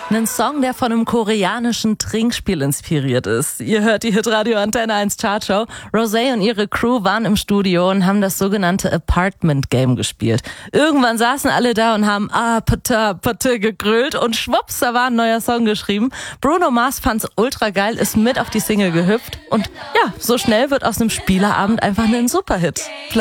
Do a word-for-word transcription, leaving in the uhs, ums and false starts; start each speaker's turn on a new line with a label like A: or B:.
A: Einen Song, der von einem koreanischen Trinkspiel inspiriert ist. Ihr hört die Hitradio Antenne eins Chartshow. Rosé und ihre Crew waren im Studio und haben das sogenannte Apartment Game gespielt. Irgendwann saßen alle da und haben ah, pata, pata gegrölt und schwupps, da war ein neuer Song geschrieben. Bruno Mars fand's ultra geil, ist mit auf die Single gehüpft und ja, so schnell wird aus einem Spieleabend einfach ein Superhit.